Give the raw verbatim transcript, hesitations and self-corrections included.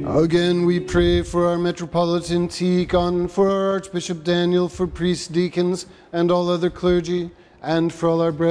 Again, we pray for our Metropolitan Tikhon, for our Archbishop Daniel, for priests, deacons, and all other clergy, and for all our brethren